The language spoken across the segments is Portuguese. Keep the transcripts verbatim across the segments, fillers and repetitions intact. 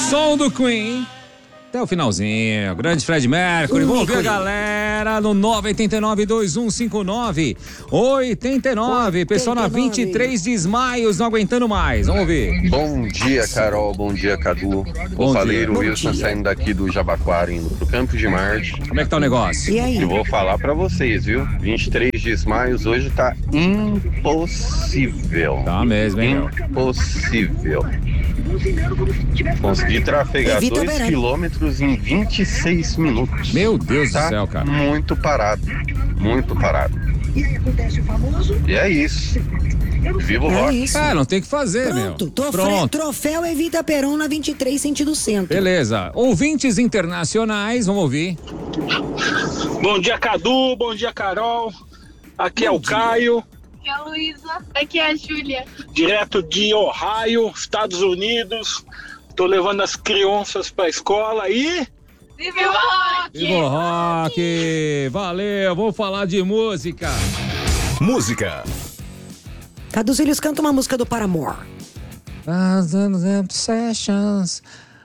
Som do Queen. Até o finalzinho, grande Fred Mercury. Vamos ouvir a galera no nove oito nove, dois um cinco nove, oito nove. Pessoal na vinte e três de Smiles, não aguentando mais. Vamos ouvir. Bom dia, Carol. Bom dia, Cadu. Bom o Faleiro dia. Wilson saindo daqui do Jabaquara, indo pro Campo de Marte. Como é que tá o negócio? E aí? E vou falar pra vocês, viu? vinte e três de Smiles hoje tá impossível. Tá mesmo, hein, meu? Impossível. Consegui trafegar Evita dois Verano. quilômetros em vinte e seis minutos. Meu Deus Tá do céu, cara. muito parado. Muito parado. E é isso. Viva o É rock. isso. É, não tem o que fazer, Pronto, meu. troféu, Pronto. troféu Evita Peron na vinte e três, sentido centro. Beleza. Ouvintes internacionais, vamos ouvir. Bom dia, Cadu. Bom dia, Carol. Aqui é o Caio, Aqui é a Luísa. Aqui é a Júlia. direto de Ohio, Estados Unidos. Tô levando as crianças pra escola e... Viva o rock! Viva o rock! Valeu, vamos falar de música. Música. Caduzílios canta uma música do Paramore. Sessions.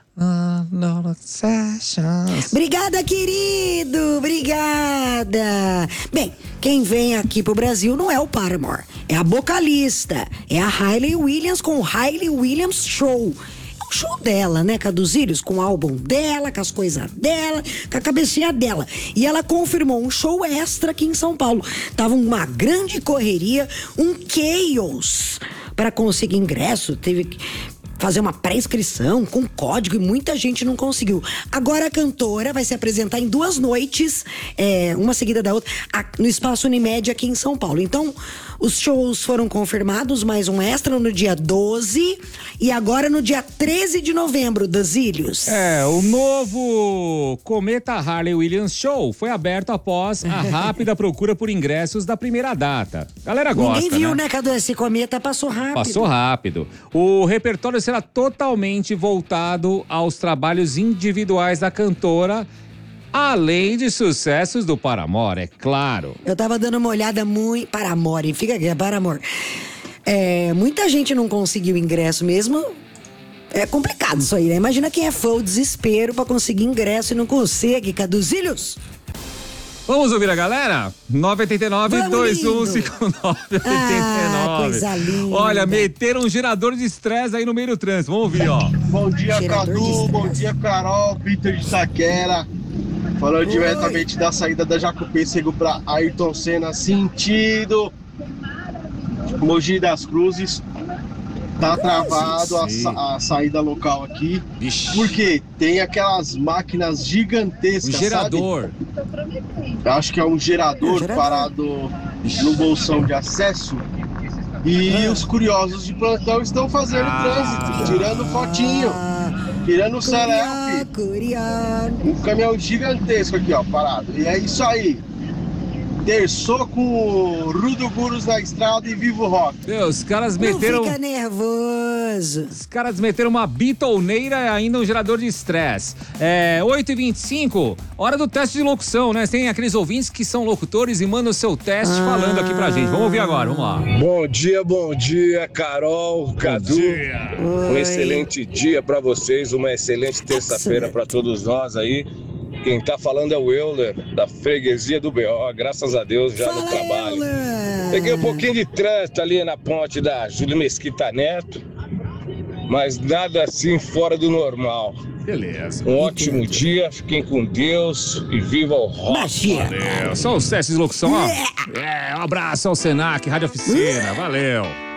Sessions. Obrigada, querido, obrigada. Bem, quem vem aqui pro Brasil não é o Paramore, é a vocalista, é a Hayley Williams com o Hayley Williams Show. É o show dela, né, Caduzílios? Com o álbum dela, com as coisas dela, com a cabecinha dela. E ela confirmou um show extra aqui em São Paulo. Tava uma grande correria, um chaos para conseguir ingresso, teve que fazer uma pré-inscrição com código e muita gente não conseguiu. Agora a cantora vai se apresentar em duas noites, é, uma seguida da outra, a- no Espaço Unimed aqui em São Paulo. Então, os shows foram confirmados, mais um extra no dia doze e agora no dia treze de novembro, Dasílios. É, o novo Cometa Harley Williams Show foi aberto após a rápida procura por ingressos da primeira data. Galera gosta, Ninguém viu, né? né, Cadu? Esse cometa passou rápido. Passou rápido. O repertório será totalmente voltado aos trabalhos individuais da cantora, além de sucessos do Paramore, é claro. Eu tava dando uma olhada muito... Paramore, fica aqui, é Paramore. É, muita gente não conseguiu ingresso mesmo. É complicado isso aí, né? Imagina quem é fã, o desespero pra conseguir ingresso e não consegue, Caduzílios. Vamos ouvir a galera? nove oito nove, Vamos, dois um lindo. cinco nove, oito nove. Ah, coisa linda. Olha, meteram um gerador de estresse aí no meio do trânsito. Vamos ouvir, ó. Bom dia, Gerador de Cadu. estresse. Bom dia, Carol. Peter de Itaquera. Falando Oi. diretamente da saída da Jacopêssego para Ayrton Senna, sentido Mogi das Cruzes. Tá travado a, sim. sa- a saída local aqui. Vixe. Porque tem aquelas máquinas Um gigantescas, gerador. sabe? Eu acho que é um gerador, É um gerador. parado no bolsão de acesso. E os curiosos de plantão estão fazendo Ah. trânsito, tirando fotinho, Ah, tirando Curiá, selfie. Curiá. Um caminhão gigantesco aqui, ó, parado. E é isso aí. Terçou com o Rudo Gurus na estrada e Vivo Rock. Meu, os caras Não meteram. fica nervoso. Os caras meteram uma bitoneira e ainda um gerador de estresse. É, oito e vinte e cinco, hora do teste de locução, né? Tem aqueles ouvintes que são locutores e mandam o seu teste Ah. falando aqui pra gente. Vamos ouvir agora, vamos lá. Bom dia, bom dia, Carol, Cadu. Um excelente dia pra vocês, uma excelente terça-feira pra todos nós aí. Quem tá falando é o Euler, da freguesia do B O, graças a Deus, já no Fala, trabalho. Euler. Peguei um pouquinho de trânsito ali na ponte da Júlio Mesquita Neto, mas nada assim fora do normal. Beleza. Um ótimo dia, fiquem com Deus e viva o rock. Magia. Valeu. Só os testes de locução, ó. É, um abraço ao Senac, Rádio Oficina. Valeu.